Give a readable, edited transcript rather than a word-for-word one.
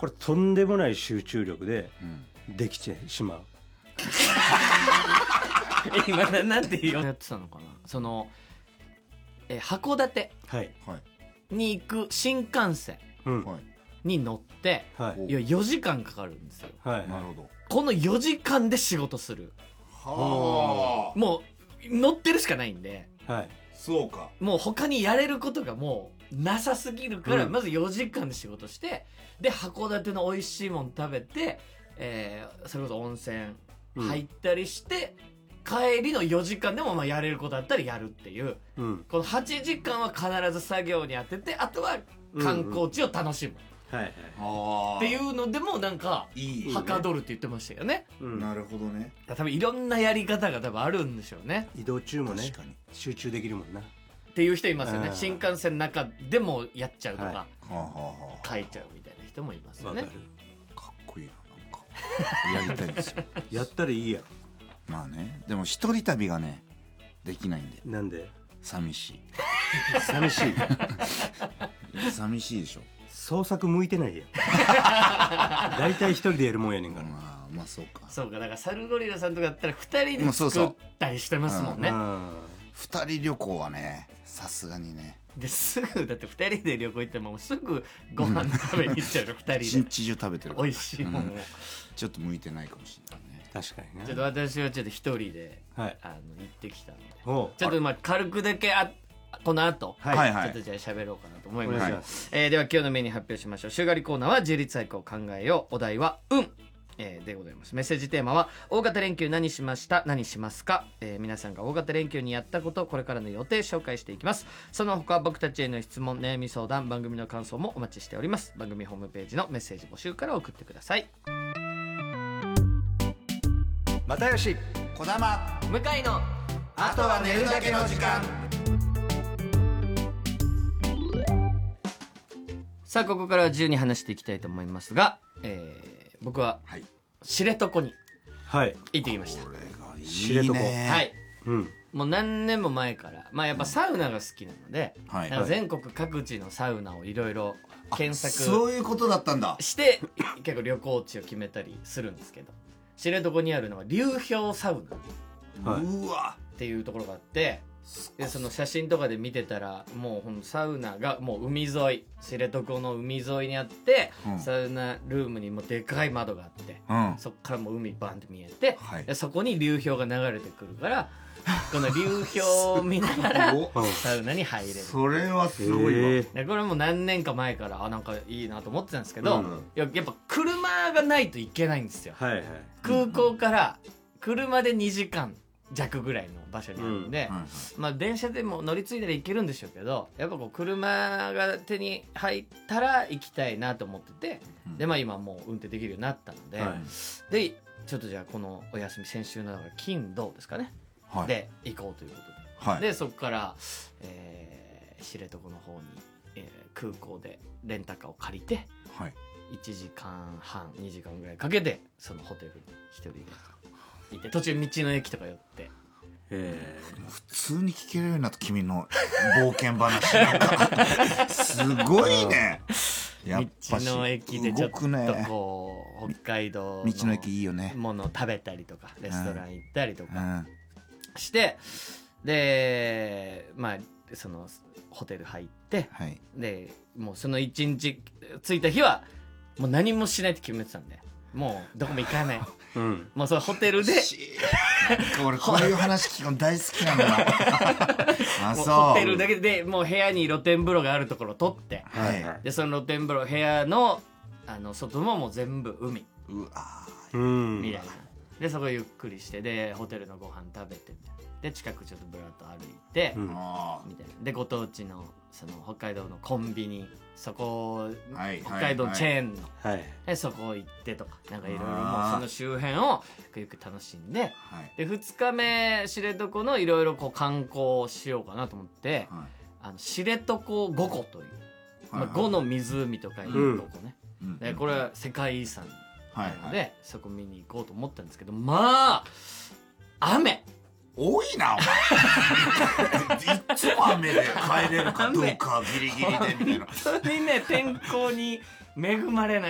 これとんでもない集中力でできてしまう、 今なんてやってたのかな、その函館はいに行く新幹線に乗って、 はい、 いや4時間かかるんですよ。 はい、 なるほど。 この4時間で仕事する、 はあ、 もう乗ってるしかないんで、 はい、 そうか。 もう他にやれることがもうなさすぎるから、まず4時間で仕事して、で函館の美味しいもん食べて、それこそ温泉入ったりして、帰りの4時間でもまあやれることあったらやるっていう、この8時間は必ず作業に当てて、あとは観光地を楽しむ、っていうのでもなんかはかどるって言ってましたよね。 なるほどね。 多分いろんなやり方が多分あるんでしょうね。 移動中もね集中できるもんなっていう人いますよね。新幹線の中でもやっちゃうとか、書いちゃうみたいな人もいますよね。 かっこいいな、なんかやりたいですよ。 やったらいいや。 まあね、でも一人旅がねできないんで。 なんで？ 寂しい。 寂しい。 寂しいでしょ。 創作向いてないやん。大体一人でやるもんやねんから。 まあそうか。 そうか、だからサルゴリラさんとかだったら2人で作ったりしてますもんね。 2人旅行はね、さすがにね。 ですぐだって2人で旅行行ってもすぐご飯食べに行っちゃうの2人で。 一日中食べてるから。 美味しいもんを。 ちょっと向いてないかもしれないね。 確かにね。 ちょっと私はちょっと一人で行ってきたので、 ちょっとまあ軽くだけこの後、ちょっとじゃあ喋ろうかなと思います。では今日のメニュー発表しましょう。週替わりコーナーは自立俳句を考えよう。お題は運、でございます。メッセージテーマは大型連休何しました、何しますか。皆さんが大型連休にやったこと、これからの予定紹介していきます。その他僕たちへの質問、悩み相談、番組の感想もお待ちしております。番組ホームページのメッセージ募集から送ってください。 又吉児玉向井のあとは寝るだけの時間。 さあここからは自由に話していきたいと思いますが、僕は知床に行ってきました。 これがいいね。 知床、 はい、もう何年も前から、まあやっぱサウナが好きなので、なんか全国各地のサウナをいろいろ検索そういうことだったんだして結構旅行地を決めたりするんですけど、知床にあるのは流氷サウナうわっていうところがあって、でその写真とかで見てたらもうほんサウナがもう海沿い、知床の海沿いにあって、サウナルームにもでかい窓があって、そっからもう海バンって見えて、でそこに流氷が流れてくるからこの流氷を見ながらサウナに入れる。 それはすごいわ。 でこれも何年か前からなんかいいなと思ってたんですけど、やっぱ車がないといけないんですよ。空港から車で2時間弱ぐらいの場所にあるんで、まあ電車でも乗り継いだら行けるんでしょうけど、やっぱこう車が手に入ったら行きたいなと思ってて、でまあ今もう運転できるようになったので、でちょっとじゃあこのお休み、先週の金土ですかね、で行こうということで、でそこから、知床の方に、空港でレンタカーを借りて、1時間半2時間ぐらいかけてそのホテルに一人でいて、途中道の駅とか寄って、 普通に聞けるようになった君の冒険話なんかすごいね。 やっぱし道の駅でちょっとこう北海道道の駅いいよね。 ものを食べたりとかレストラン行ったりとかして、でまあそのホテル入って、でもうその1日着いた日はもう何もしないって決めてたんで、もうどこも行かない、もうそのホテルで俺こういう話聞くの大好きなんだあ、そう。 ホテルだけでもう部屋に露天風呂があるところを取って、でその露天風呂部屋の外ももう全部海みたいなで、そこゆっくりして、でホテルのご飯食べてみたいな、で近くちょっとブラッと歩いて、みたいなでご当地のその北海道のコンビニ、そこ、北海道チェーンの、でそこ行ってとか、なんかいろいろもうその周辺をゆっくり楽しんで、で2日目知床のいろいろこう観光しようかなと思って、知床五湖という、五の湖とかいうとこね、でこれは世界遺産なので、そこ見に行こうと思ったんですけど、まあ雨多いなお前いつも雨で帰れるかどうかギリギリでみたいな。 本当にね、天候に恵まれない